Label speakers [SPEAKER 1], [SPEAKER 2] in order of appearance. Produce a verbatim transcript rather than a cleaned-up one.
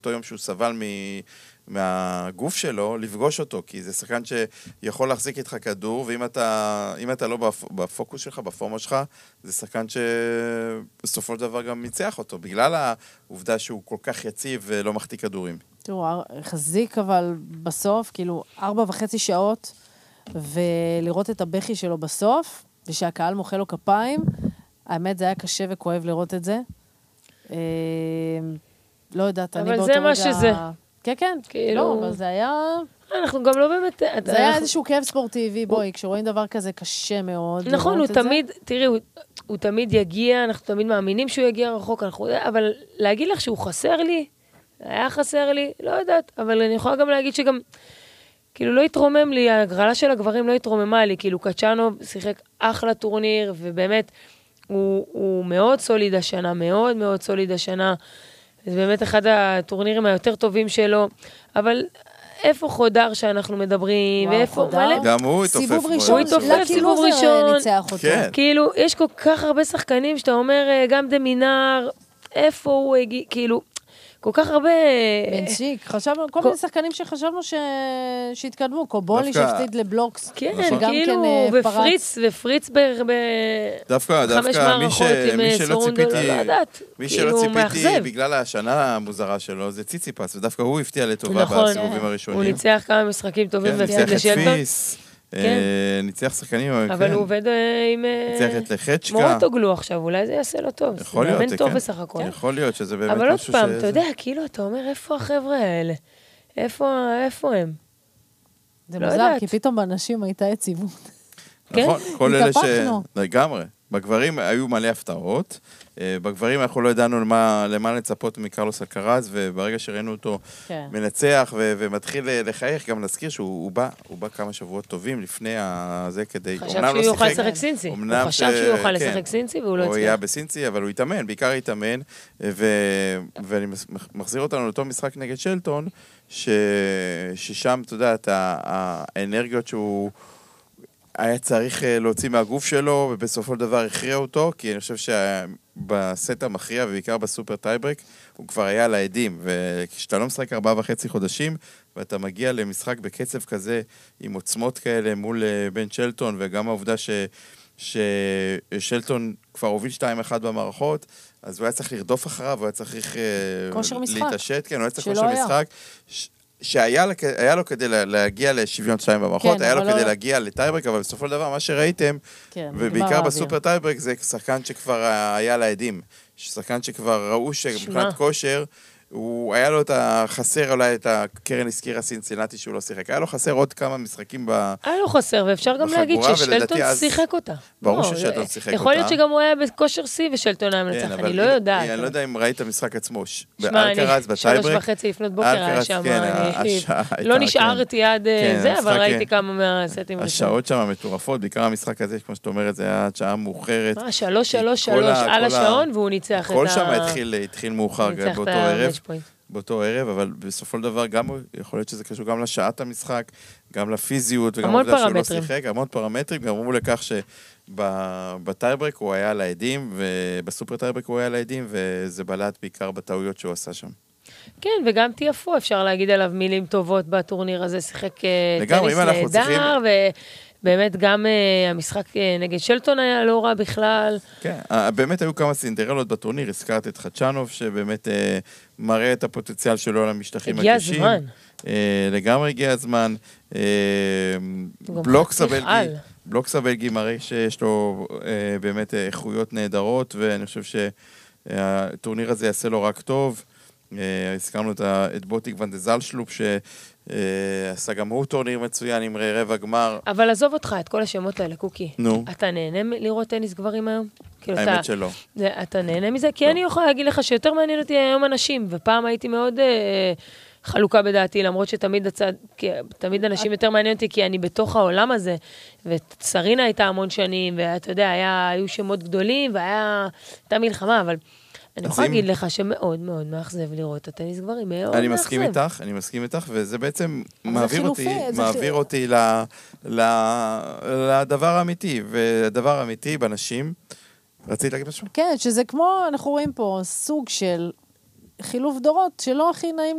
[SPEAKER 1] אותו יום שהוא סבל מ... מהגוף שלו, לפגוש אותו, כי זה שחקן שיכול להחזיק איתך כדור, ואם אתה, אם אתה לא בפוקוס שלך, בפורמה שלך, זה שחקן שבסופו של דבר גם ניצח אותו, בגלל העובדה שהוא כל כך יציב ולא מחטיא כדורים.
[SPEAKER 2] תראו, חזיק אבל בסוף, כאילו, ארבע וחצי שעות, ולראות את הבכי שלו בסוף, ושהקהל מוחא לו כפיים, האמת זה היה קשה וכואב לראות את זה. לא יודעת, אני באותו רגע...
[SPEAKER 3] אבל זה מה שזה.
[SPEAKER 2] כן, כן, לא, אבל זה היה...
[SPEAKER 3] אנחנו גם לא באמת...
[SPEAKER 2] זה היה איזשהו כאב ספורטיבי, בואי, כשרואים דבר כזה קשה מאוד.
[SPEAKER 3] נכון, הוא תמיד, תראי, הוא תמיד יגיע, אנחנו תמיד מאמינים שהוא יגיע רחוק, אבל להגיד לך שהוא חסר לי, היה חסר לי, לא יודעת, אבל אני יכולה גם להגיד שגם, כאילו לא התרומם לי, הגרלה של הגברים לא התרוממה לי, כאילו קצ'אנוב שיחק אחלה טורניר, ובאמת, הוא מאוד סוליד השנה, מאוד מאוד סוליד השנה, זה באמת אחד הטורנירים היותר טובים שלו, אבל איפה חודר שאנחנו מדברים, ואיפה מלא...
[SPEAKER 1] גם הוא התופף.
[SPEAKER 2] סיבוב ראשון,
[SPEAKER 3] הוא התופף סיבוב ראשון.
[SPEAKER 2] ניצח אותו.
[SPEAKER 3] כאילו, יש כל כך הרבה שחקנים שאתה אומר, גם דמינר, איפה הוא הגיע, כאילו, כל כך הרבה...
[SPEAKER 2] בנשיק, חשבנו, כל מיני שחקנים שחשבנו שהתקדמו, קובולי שהפסיד לבלוקס.
[SPEAKER 3] כן, כאילו, ופריץ, ופריץ
[SPEAKER 1] דווקא, דווקא, מי שלא ציפיתי, מי שלא ציפיתי, בגלל השנה המוזרה שלו, זה ציציפס, ודווקא הוא הפתיע לטובה בסיבובים הראשונים.
[SPEAKER 3] הוא ניצח כמה משחקים טובים והפסיד לשלטון.
[SPEAKER 1] ניצח שחקנים,
[SPEAKER 3] אבל הוא עובד עם...
[SPEAKER 1] ניצח את לחצ'קה.
[SPEAKER 3] מורטוגלו עכשיו, אולי זה יעשה לו טוב.
[SPEAKER 1] יכול להיות,
[SPEAKER 3] זה טוב בסך הכל.
[SPEAKER 1] יכול להיות שזה באמת
[SPEAKER 3] אבל עוד פעם, אתה יודע, כאילו, אתה אומר, איפה החבר'ה האלה? איפה הם?
[SPEAKER 2] זה מוזר, כי פתאום באנשים הייתה יציבות.
[SPEAKER 1] נכון, כל אלה ש... לגמרי. בגברים היו מלא הפתעות, בגברים אנחנו לא ידענו למה, למה לצפות מקרלוס אלקרז, וברגע שראינו אותו כן. מנצח ו- ומתחיל לחייך, גם נזכיר שהוא בא, הוא בא כמה שבועות טובים לפני הזה כדי...
[SPEAKER 3] חשב שהוא לא יוכל לשחק סינצי, הוא חשב ש... שהוא יוכל לשחק כן. סינצי והוא לא הצליח.
[SPEAKER 1] הוא היה בסינצי, אבל הוא התאמן, בעיקר התאמן, ו- ואני מחזיר אותנו לאותו משחק נגד שלטון, ש- ששם, אתה יודע, האנרגיות שהוא... היה צריך להוציא מהגוף שלו, ובסופו של דבר הכריע אותו, כי אני חושב שבסט המכריע, ובעיקר בסופר טייברק, הוא כבר היה על העדים, וכשאתה לא משחק ארבעה וחצי חודשים, ואתה מגיע למשחק בקצב כזה, עם עוצמות כאלה מול בן שלטון, וגם העובדה ש... ששלטון כבר הוביל שתיים אחת במערכות, אז הוא היה צריך לרדוף אחריו, הוא היה צריך להתעשת, כן, הוא היה צריך כושר משחק, שהיה היה לו כדי להגיע לשוויון שתיים במערכות, כן, היה לו כדי לא... להגיע לטייברק, אבל בסופו של דבר מה שראיתם, כן, ובעיקר בסופר טייברק, זה שחקן שכבר היה לעדים, שחקן שכבר ראו שמבחינת כושר, הוא היה לו את החסר, אולי את הקרן הזכירה סינצינטי שהוא לא שיחק. היה לו חסר עוד כמה משחקים בחגורה.
[SPEAKER 3] היה לו חסר, ואפשר גם להגיד ששלטון שיחק אותה.
[SPEAKER 1] ברור ששלטון שיחק אותה.
[SPEAKER 3] יכול להיות שגם הוא היה בכושר סי ושלטון היה מנצח, אני לא יודעת.
[SPEAKER 1] אני לא יודע אם ראית המשחק עצמו.
[SPEAKER 3] באלקרז, בטייברק. שלוש וחצי לפנות בוקר היה שם. לא נשארתי עד זה, אבל ראיתי כמה מהסטים.
[SPEAKER 1] השעות שם מטורפות, בעיקר המשחק הזה, כמו שאת אומרת, זה היה שעה מאוחרת.
[SPEAKER 3] שלוש, שלוש, שלוש על השעון, והוא ניצח את ה...
[SPEAKER 1] כל שם התחיל מאוחר באותו ערב. באותו ערב, אבל בסופו של דבר גם יכול להיות שזה קשור גם לשעת המשחק, גם לפיזיות, וגם עובדה שהוא לא שיחק, המון פרמטרים, גם אמרו לכך שבטייברק הוא היה על העדים, ובסופר טייברק הוא היה על העדים, וזה בלט בעיקר בטעויות שהוא עשה שם.
[SPEAKER 3] כן, וגם תיאפו, אפשר להגיד עליו מילים טובות בטורניר הזה, שיחק טניס נהדר, ו... באמת גם uh, המשחק uh, נגד שלטון היה לא רע בכלל.
[SPEAKER 1] כן, uh, באמת היו כמה סינדרלות בטורניר, הזכרת את חצ'אנוב, שבאמת uh, מראה את הפוטנציאל שלו למשטחים הקשים.
[SPEAKER 3] הגיע הזמן.
[SPEAKER 1] Uh, לגמרי הגיע הזמן. Uh, בלוקס הבלגי, בלוקס הבלגי מראה שיש לו uh, באמת איכויות נהדרות, ואני חושב שהטורניר הזה יעשה לו רק טוב. Uh, הזכרנו את, את בוטיק ונדזל שלופ, ש... עשה גם הוא טורניר מצוין עם רבע גמר.
[SPEAKER 3] אבל עזוב אותך, את כל השמות האלה, קוקי.
[SPEAKER 1] נו.
[SPEAKER 3] אתה נהנה לראות טניס גברים היום?
[SPEAKER 1] האמת שלא.
[SPEAKER 3] אתה נהנה מזה? כי אני יכולה להגיד לך שיותר מעניין אותי היום אנשים, ופעם הייתי מאוד חלוקה בדעתי, למרות שתמיד הצד, תמיד אנשים יותר מעניין אותי, כי אני בתוך העולם הזה, וסרינה הייתה המון שנים, ואתה יודע, היו שמות גדולים, והייתה מלחמה, אבל... אני יכולה להגיד לך שמאוד מאוד מאכזב לראות את הטניס גברים, מאוד מאכזב.
[SPEAKER 1] אני מסכים איתך, אני מסכים איתך, וזה בעצם מעביר אותי, מעביר אותי לדבר האמיתי, והדבר האמיתי בנשים, רצית להגיד משהו?
[SPEAKER 2] כן, שזה כמו, אנחנו רואים פה סוג של חילוף דורות, שלא הכי נעים